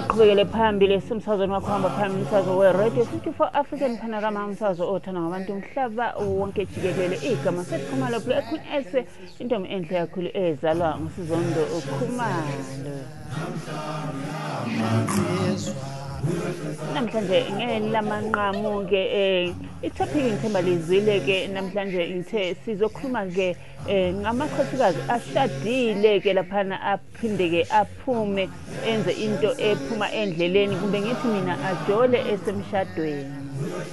Siqhubekele phambili simsazweni wakho hamba phambili umsakazo we-Radio 54 African Panorama umsakazo othandwa ngabantu umhlaba wonke jikelele igama seKhumalo ekhunese intombi enhle kakhulu ezalwa nguSizondo Khumalo. Namhlanje ngelamanqamu ke itopic ngithemba lizwile ke namhlanje ngithe sizokhuluma ke ngamakhosikazi ashadile ke laphana aphinde ke aphume enze into ephuma endleleni kumbe ngithi mina ajole esemshadweni.